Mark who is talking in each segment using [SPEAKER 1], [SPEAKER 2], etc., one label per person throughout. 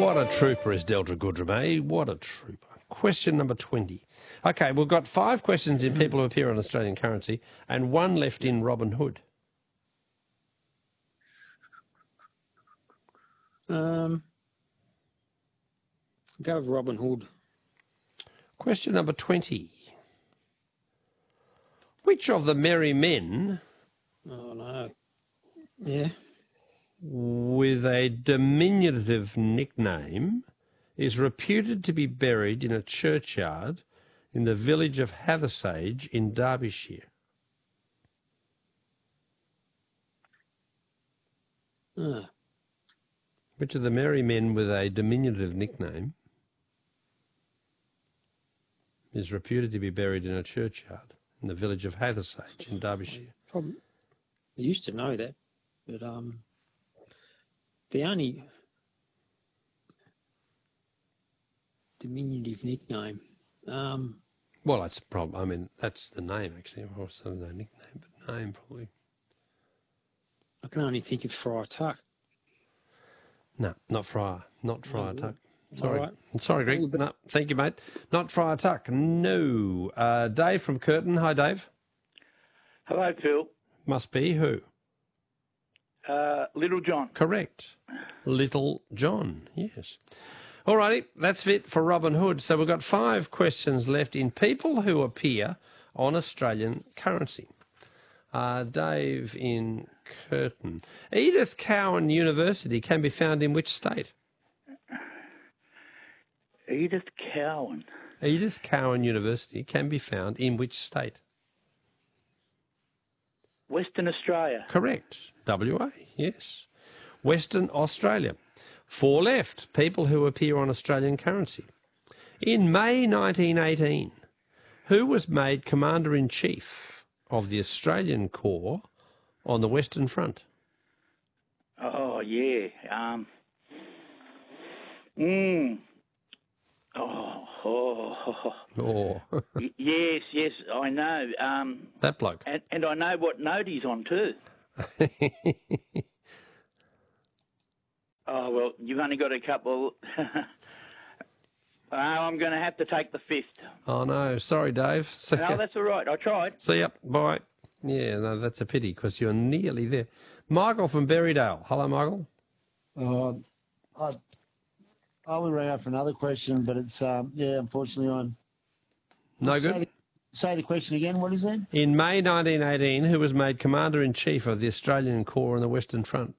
[SPEAKER 1] What a trooper is Delta Goodrum, eh? What a trooper. Question number 20. Okay, we've got 5 questions in people who appear on Australian currency and 1 left in Robin Hood.
[SPEAKER 2] Go with Robin Hood.
[SPEAKER 1] Question number 20. Which of the merry men
[SPEAKER 2] Oh, no. Yeah.
[SPEAKER 1] with a diminutive nickname is reputed to be buried in a churchyard in the village of Hathersage in Derbyshire? Which of the merry men with a diminutive nickname is reputed to be buried in a churchyard in the village of Hathersage in Derbyshire?
[SPEAKER 2] I used to know that, but the only diminutive nickname.
[SPEAKER 1] Well, that's the problem. I mean, that's the name, actually. Also, no nickname, but name, probably.
[SPEAKER 2] I can only think of Friar Tuck.
[SPEAKER 1] No, not Friar. Not Friar Tuck. Sorry.
[SPEAKER 2] All right.
[SPEAKER 1] Sorry, Greg. No, thank you, mate. Not Friar Tuck. No. Dave from Curtin. Hi, Dave.
[SPEAKER 3] Hello, Phil.
[SPEAKER 1] Must be who?
[SPEAKER 3] Little John.
[SPEAKER 1] Correct. Little John, yes. All righty, that's it for Robin Hood. So we've got 5 questions left in people who appear on Australian currency. Dave in Curtin. Edith Cowan University can be found in which state?
[SPEAKER 3] Edith Cowan.
[SPEAKER 1] Edith Cowan University can be found in which state?
[SPEAKER 3] Western Australia.
[SPEAKER 1] Correct. WA, yes. Western Australia. 4 left, people who appear on Australian currency. In May 1918, who was made Commander-in-Chief of the Australian Corps on the Western Front?
[SPEAKER 3] Oh, yeah.
[SPEAKER 1] Oh.
[SPEAKER 3] Yes, I know.
[SPEAKER 1] That bloke.
[SPEAKER 3] And I know what note he's on too. Oh, well, you've only got a couple. I'm going to have to take the 5th.
[SPEAKER 1] Oh, no. Sorry, Dave.
[SPEAKER 3] No, that's all right. I tried.
[SPEAKER 1] See ya. Bye. Yeah, no, that's a pity because you're nearly there. Michael from Berrydale. Hello, Michael.
[SPEAKER 4] I would ring up for another question, but it's, unfortunately on.
[SPEAKER 1] No good?
[SPEAKER 4] Say the question again. What is it?
[SPEAKER 1] In May 1918, who was made Commander-in-Chief of the Australian Corps on the Western Front?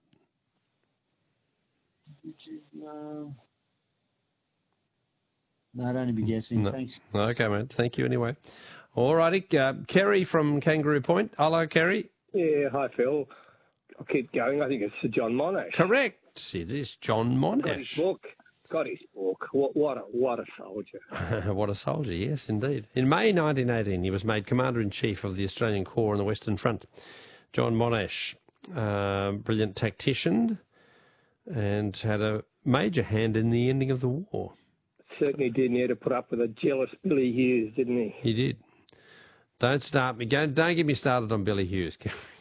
[SPEAKER 4] No, I'd only be guessing.
[SPEAKER 1] No.
[SPEAKER 4] Thanks.
[SPEAKER 1] Okay, mate. Thank you anyway. All righty. Kerry from Kangaroo Point. Hello, Kerry.
[SPEAKER 5] Yeah, hi, Phil. I'll keep going. I think it's Sir John Monash.
[SPEAKER 1] Correct. It is John Monash.
[SPEAKER 5] Got his book. What a soldier.
[SPEAKER 1] What a soldier, yes, indeed. In May 1918, he was made Commander-in-Chief of the Australian Corps on the Western Front. John Monash, brilliant tactician, and had a major hand in the ending of the war.
[SPEAKER 5] Certainly did. And he had to put up with a jealous Billy Hughes, didn't he?
[SPEAKER 1] He did. Don't start me. Don't get me started on Billy Hughes.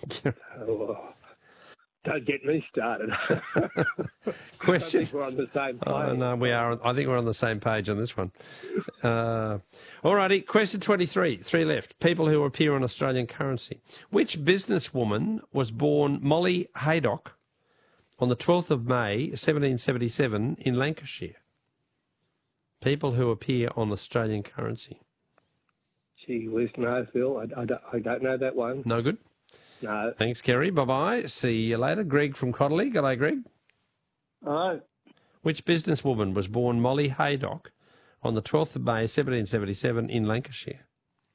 [SPEAKER 5] Don't get me started.
[SPEAKER 1] Question.
[SPEAKER 5] I think we're on the same page.
[SPEAKER 1] Oh, no, we are. I think we're on the same page on this one. All righty. Question 23. 3 left. People who appear on Australian currency. Which businesswoman was born Molly Haydock on the 12th of May, 1777 in Lancashire? People who appear on Australian currency.
[SPEAKER 5] Gee whiz, no, Phil. I don't know that one.
[SPEAKER 1] No good?
[SPEAKER 5] No.
[SPEAKER 1] Thanks, Kerry. Bye-bye. See you later. Greg from Codley. G'day, Greg.
[SPEAKER 4] Hello.
[SPEAKER 1] Which businesswoman was born Molly Haydock on the 12th of May, 1777 in Lancashire?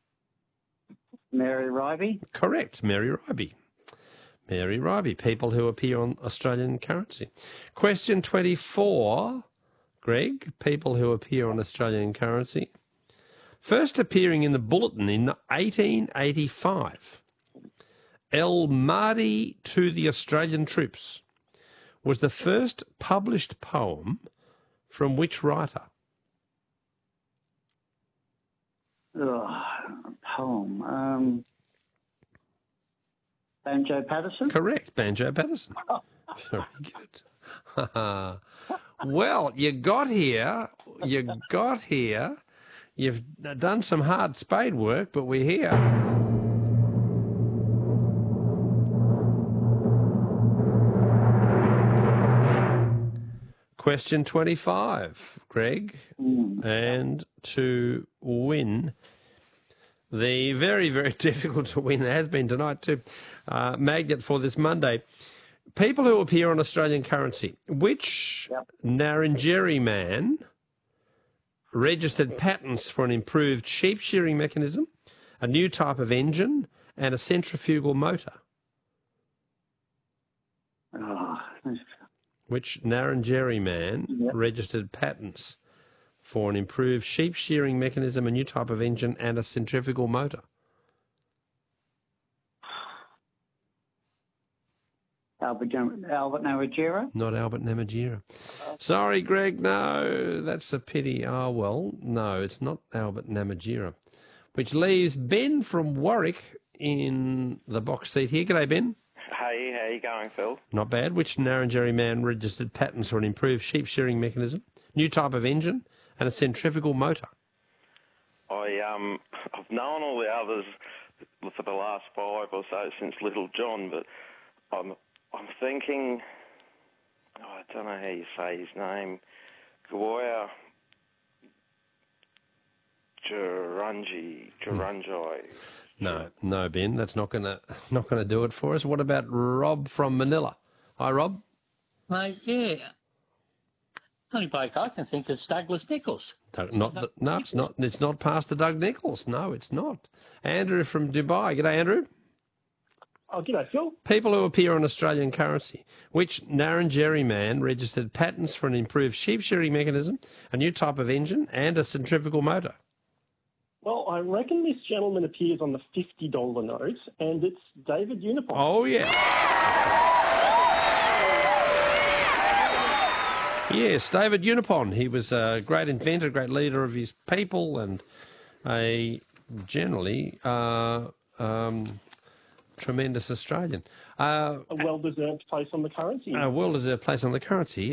[SPEAKER 6] Mary Ribey.
[SPEAKER 1] Correct. Mary Ribey. Mary Ribey. People who appear on Australian currency. Question 24. Greg. People who appear on Australian currency. First appearing in the Bulletin in 1885. El Mahdi to the Australian Troops was the first published poem from which writer?
[SPEAKER 6] Poem. Banjo Patterson?
[SPEAKER 1] Correct, Banjo Patterson. Very good. Well, you got here. You've done some hard spade work, but we're here. Question 25, Greg. And to win the very, very difficult to win, has been tonight too, magnet for this Monday. People who appear on Australian currency. Which Narrandjeri man registered patents for an improved sheep shearing mechanism, a new type of engine, and a centrifugal motor?
[SPEAKER 6] Oh,
[SPEAKER 1] Which Narrandjeri man registered patents for an improved sheep shearing mechanism, a new type of engine, and a centrifugal motor?
[SPEAKER 6] Albert Narrandjeri?
[SPEAKER 1] Not Albert Namatjira. Sorry, Greg, no, that's a pity. Oh, well, no, it's not Albert Namatjira. Which leaves Ben from Warwick in the box seat here. G'day, Ben.
[SPEAKER 7] Hey, how you going, Phil?
[SPEAKER 1] Not bad. Which Narrandjeri man registered patents for an improved sheep shearing mechanism, new type of engine, and a centrifugal motor?
[SPEAKER 7] I've known all the others for the last 5 or so since Little John, but I'm thinking, I don't know how you say his name, Goya Gerungi.
[SPEAKER 1] No, Ben, that's not gonna do it for us. What about Rob from Manila? Hi, Rob.
[SPEAKER 8] Mate, yeah. Only bloke I can think of is Douglas Nichols.
[SPEAKER 1] No, it's not. It's not Pastor Doug Nichols. No, it's not. Andrew from Dubai. G'day, Andrew.
[SPEAKER 5] Oh, g'day, Phil.
[SPEAKER 1] People who appear on Australian currency. Which Narrandjeri man registered patents for an improved sheep shearing mechanism, a new type of engine, and a centrifugal motor?
[SPEAKER 5] Well, I reckon this gentleman appears on the $50 note, and it's David Unipon.
[SPEAKER 1] Oh, yeah. Yes, David Unipon. He was a great inventor, great leader of his people, and a generally tremendous Australian.
[SPEAKER 5] A well-deserved place on the currency.
[SPEAKER 1] A well-deserved place on the currency.